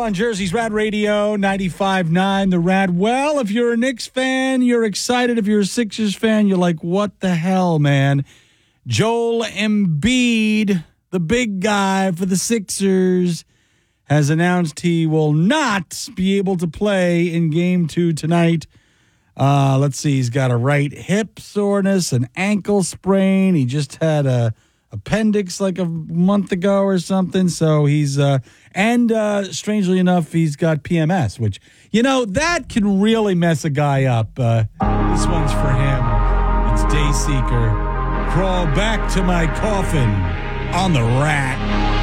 on Jersey's Rad Radio 95.9 The Rad. Well, if you're a Knicks fan, you're excited. If you're a Sixers fan, you're like, what the hell, man? Joel Embiid, the big guy for the Sixers, has announced he will not be able to play in Game 2 tonight. Let's see, he's got a right hip soreness, an ankle sprain. He just had a appendix like a month ago or something. So he's, strangely enough, he's got PMS, which, that can really mess a guy up. This one's for him. It's Dayseeker. Crawl back to my coffin on the Rat.